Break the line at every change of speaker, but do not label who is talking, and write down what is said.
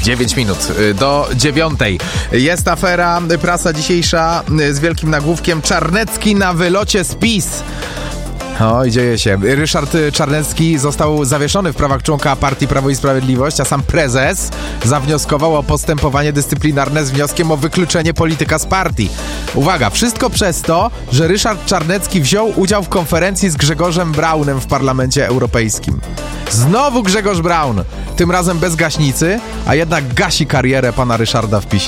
9 minut do 9. Jest afera, prasa dzisiejsza z wielkim nagłówkiem: Czarnecki na wylocie z PiS. Oj, dzieje się. Ryszard Czarnecki został zawieszony w prawach członka partii Prawo i Sprawiedliwość, a sam prezes zawnioskował o postępowanie dyscyplinarne z wnioskiem o wykluczenie polityka z partii. Uwaga, wszystko przez to, że Ryszard Czarnecki wziął udział w konferencji z Grzegorzem Braunem w Parlamencie Europejskim. Znowu Grzegorz Braun, tym razem bez gaśnicy, a jednak gasi karierę pana Ryszarda w PiS-ie.